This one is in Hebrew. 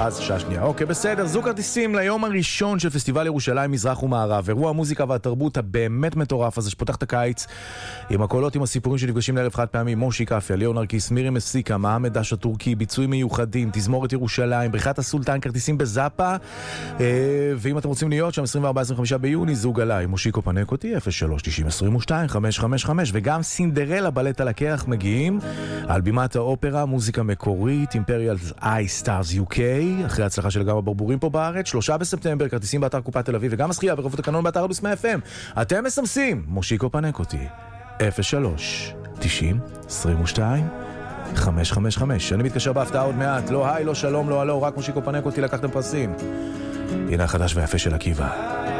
אז שעה שנייה. אוקיי, בסדר. זוג כרטיסים ליום הראשון של פסטיבל ירושלים מזרח ומערב. אירוע המוזיקה והתרבות הבאמת מטורף הזה שפותח את הקיץ עם הקולות, עם הסיפורים שנפגשים לערב חד פעמי, מושי קפיה, ליאון נרקיס, מירי מסיקה, מעמד דש הטורקי, ביצועים מיוחדים, תזמורת ירושלים, בריכת הסולטן, כרטיסים בזאפה. ואם אתם רוצים להיות שם 24-25 ביוני, זוג עליי, מושיקו פנק אותי 03-90-22-555, וגם סינדרלה בלט על הקרח מגיעים על בימת האופרה, מוזיקה מקורית, אימפריאלס איי סטארס UK, אחרי ההצלחה של גם הברבורים פה בארץ, 3 בספטמבר, כרטיסים באתר קופת תל אביב, וגם הזכייה ברחובות הקנון באתר רדיו סמי FM. אתם מסמסים, מושיקו פנק אותי 03-90-22-555. אני מתקשר בהפתעה עוד מעט, לא היי, לא שלום, לא הלו, רק מושיקו פנק אותי, לקחתם פרסים. הנה החדש והיפה של עקיבא.